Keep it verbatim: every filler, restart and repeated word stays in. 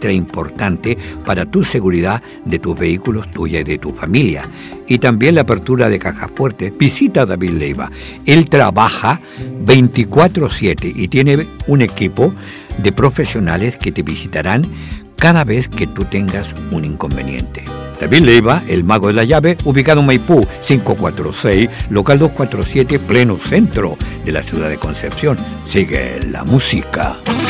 extra importante para tu seguridad de tus vehículos, tuya y de tu familia. Y también la apertura de cajas fuertes. Visita a David Leiva. Él trabaja veinticuatro siete y tiene un equipo de profesionales que te visitarán cada vez que tú tengas un inconveniente. David Leiva, el mago de la llave, ubicado en Maipú, quinientos cuarenta y seis, local doscientos cuarenta y siete, pleno centro de la ciudad de Concepción. Sigue la música.